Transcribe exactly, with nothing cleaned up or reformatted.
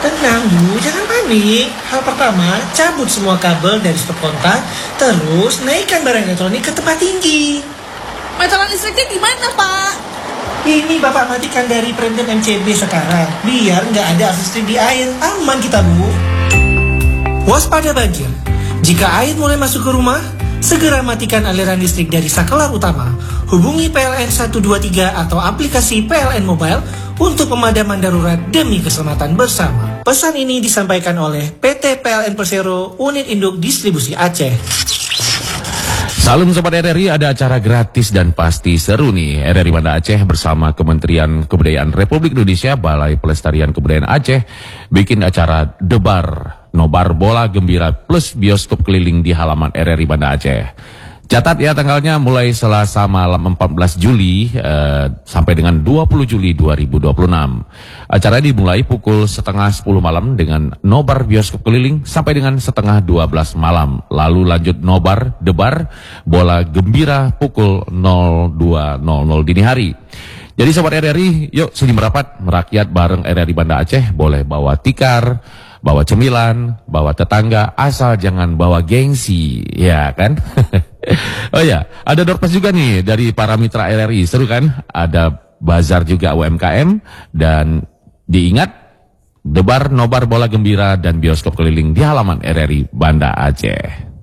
Tenang dulu, jangan panik. Hal pertama, cabut semua kabel dari stop kontak, terus naikkan barang elektronik ke tempat tinggi. Meteran listriknya gimana, Pak? Ini Bapak matikan dari Premium M C B sekarang, biar nggak ada arus listrik di air. Aman kita, Bu. Waspada banjir. Jika air mulai masuk ke rumah, segera matikan aliran listrik dari saklar utama. Hubungi P L N satu dua tiga atau aplikasi P L N Mobile untuk pemadaman darurat demi keselamatan bersama. Pesan ini disampaikan oleh P T P L N Persero, Unit Induk Distribusi Aceh. Salam Sobat R R I, ada acara gratis dan pasti seru nih. R R I Banda Aceh bersama Kementerian Kebudayaan Republik Indonesia, Balai Pelestarian Kebudayaan Aceh, bikin acara Debar, Nobar Bola Gembira plus bioskop keliling di halaman R R I Banda Aceh. Catat ya tanggalnya mulai Selasa malam empat belas Juli eh, sampai dengan dua puluh Juli dua ribu dua puluh enam. Acara dimulai pukul setengah sepuluh malam dengan nobar bioskop keliling sampai dengan setengah dua belas malam. Lalu lanjut nobar debar bola gembira pukul nol dua nol nol dini hari. Jadi Sobat R R I, yuk sini merapat merakyat bareng R R I Banda Aceh. Boleh bawa tikar, bawa cemilan, bawa tetangga, asal jangan bawa gengsi, ya kan? Oh ya, ada door prize juga nih dari para mitra R R I, seru kan? Ada bazar juga U M K M, dan diingat, debar, nobar, bola gembira, dan bioskop keliling di halaman R R I Banda Aceh.